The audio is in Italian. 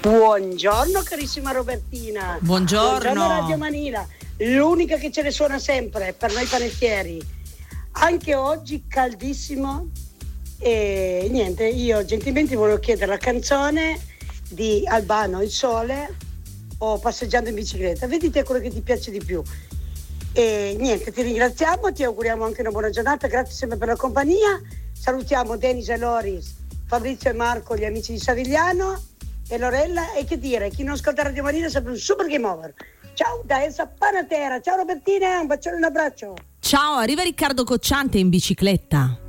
Buongiorno carissima Robertina. Buongiorno Radio Manila, l'unica che ce ne suona sempre per noi panettieri. Anche oggi caldissimo e niente, io gentilmente volevo chiedere la canzone di Albano, Il Sole o Passeggiando in bicicletta. Vedi te quello che ti piace di più. E niente, ti ringraziamo, ti auguriamo anche una buona giornata, grazie sempre per la compagnia. Salutiamo Denis e Loris, Fabrizio e Marco, gli amici di Savigliano e Lorella, e che dire, chi non ascolta Radio Marina è sempre un super game over. Ciao da Elsa Panatera, ciao Robertina, un bacione e un abbraccio. Ciao, arriva Riccardo Cocciante in bicicletta.